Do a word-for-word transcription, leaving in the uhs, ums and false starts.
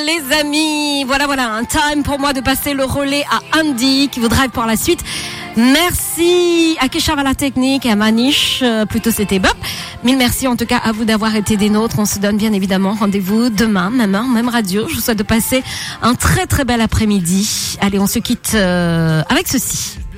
les amis. Voilà, voilà, un time pour moi de passer le relais à Andy qui vous drive pour la suite. Merci à Keshav à la technique et à Manish, euh, plutôt c'était Bob. Mille merci en tout cas à vous d'avoir été des nôtres. On se donne bien évidemment rendez-vous demain, même heure, même radio. Je vous souhaite de passer un très très bel après-midi. Allez, on se quitte euh, avec ceci.